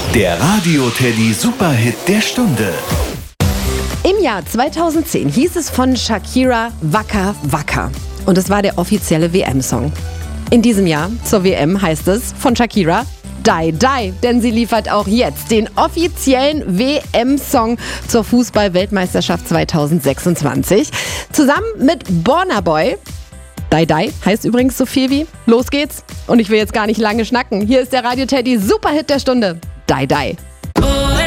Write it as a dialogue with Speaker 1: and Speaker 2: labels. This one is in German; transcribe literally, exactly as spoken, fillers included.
Speaker 1: Der Radio Teddy Superhit der Stunde.
Speaker 2: Im Jahr zweitausendzehn hieß es von Shakira Waka Waka. Und es war der offizielle W M-Song. In diesem Jahr zur W M heißt es von Shakira Die Die, denn sie liefert auch jetzt den offiziellen W M-Song zur Fußball-Weltmeisterschaft zweitausendsechsundzwanzig. Zusammen mit Burna Boy. Die Die heißt übrigens so viel wie Los geht's. Und ich will jetzt gar nicht lange schnacken. Hier ist der Radio Teddy Superhit der Stunde. Die Die.